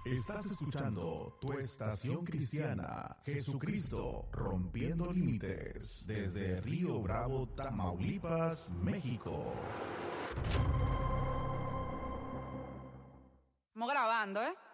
Estás escuchando tu estación cristiana, Jesucristo rompiendo límites, desde Río Bravo, Tamaulipas, México. Estamos grabando, ¿eh?